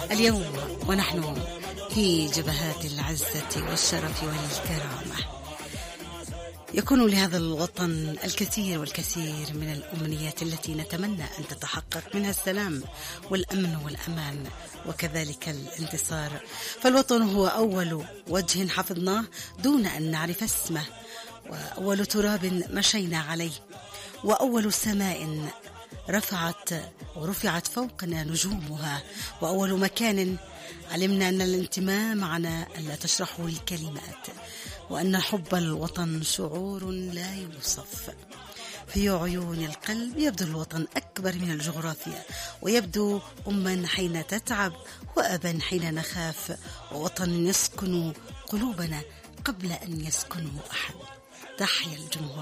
اليوم ونحن في جبهات العزة والشرف والكرامة، يكون لهذا الوطن الكثير والكثير من الأمنيات التي نتمنى أن تتحقق منها السلام والأمن والأمان وكذلك الانتصار. فالوطن هو أول وجه حفظناه دون أن نعرف اسمه، وأول تراب مشينا عليه، وأول سماء رفعت فوقنا نجومها، وأول مكان علمنا أن الانتماء معنا ألا تشرحه الكلمات، وأن حب الوطن شعور لا يوصف. في عيون القلب يبدو الوطن أكبر من الجغرافيا، ويبدو أما حين تتعب وأبا حين نخاف، ووطن يسكن قلوبنا قبل أن يسكنه أحد. تحيا الجمهورية.